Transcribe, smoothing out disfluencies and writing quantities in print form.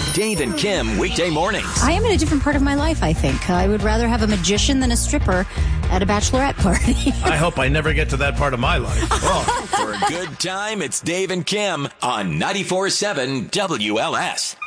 Dave and Kim, weekday mornings. I am in a different part of my life, I think. I would rather have a magician than a stripper at a bachelorette party. I hope I never get to that part of my life. For a good time, it's Dave and Kim on 94.7 WLS.